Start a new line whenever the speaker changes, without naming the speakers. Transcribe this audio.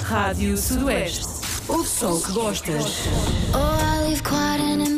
Rádio Sudoeste. Ouve só o que gostas.
Oh, I live quiet in